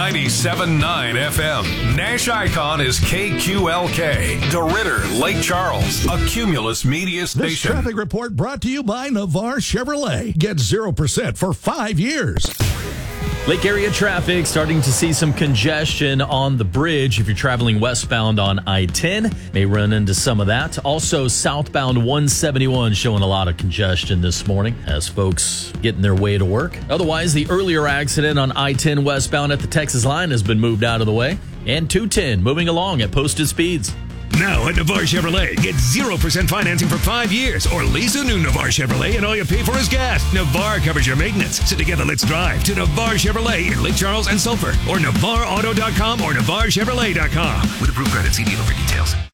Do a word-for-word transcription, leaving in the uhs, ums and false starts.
ninety-seven point nine F M. Nash Icon is K Q L K. DeRidder, Lake Charles, a Cumulus Media station. This traffic report brought to you by Navarre Chevrolet. Get zero percent for five years. Lake area traffic starting to see some congestion on the bridge. If you're traveling westbound on I ten, may run into some of that. Also, southbound one seventy-one showing a lot of congestion this morning as folks getting their way to work. Otherwise, the earlier accident on I ten westbound at the Texas line has been moved out of the way. And two ten moving along at posted speeds. Now at Navarre Chevrolet, get zero percent financing for five years or lease a new Navarre Chevrolet and all you pay for is gas. Navarre covers your maintenance. So together, let's drive to Navarre Chevrolet in Lake Charles and Sulphur or Navarre Auto dot com or Navarre Chevrolet dot com. With approved credit, see dealer for details.